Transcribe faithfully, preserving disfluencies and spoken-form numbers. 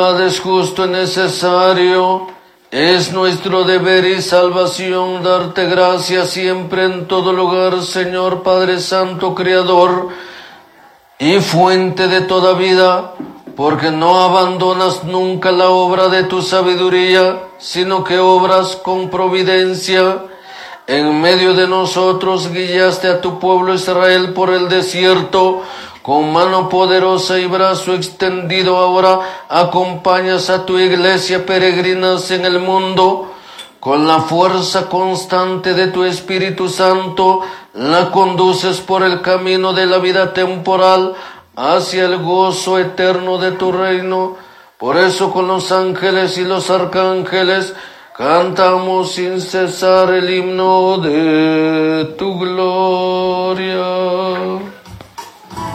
Es justo y necesario, es nuestro deber y salvación darte gracias siempre en todo lugar, Señor Padre Santo, Creador y fuente de toda vida, porque no abandonas nunca la obra de tu sabiduría, sino que obras con providencia. En medio de nosotros guiaste a tu pueblo Israel por el desierto, con mano poderosa y brazo extendido. Ahora acompañas a tu iglesia peregrinas en el mundo. Con la fuerza constante de tu Espíritu Santo, la conduces por el camino de la vida temporal hacia el gozo eterno de tu reino. Por eso con los ángeles y los arcángeles cantamos sin cesar el himno de tu gloria.